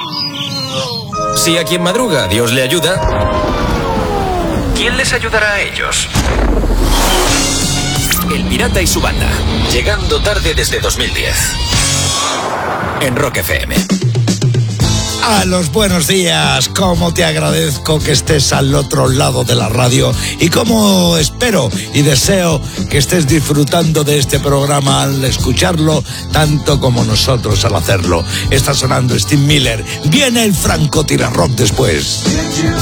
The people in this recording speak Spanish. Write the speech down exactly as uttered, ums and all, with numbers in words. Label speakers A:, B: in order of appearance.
A: Si a quien madruga Dios le ayuda, ¿quién les ayudará a ellos? El Pirata y su banda, llegando tarde desde dos mil diez. En Rock F M.
B: A los buenos días, cómo te agradezco que estés al otro lado de la radio y cómo espero y deseo que estés disfrutando de este programa al escucharlo tanto como nosotros al hacerlo. Está sonando Steve Miller, viene el francotirador después.